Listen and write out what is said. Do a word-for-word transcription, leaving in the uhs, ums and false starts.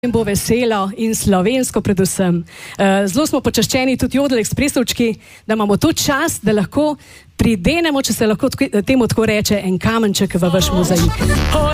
bo veselo in slovensko predvsem. Zelo smo počaščeni tudi Jodel Ekspresovčki, da imamo to čast, da lahko pridenemo, če se lahko temu tako reče, en kamenček v vaš mozaik.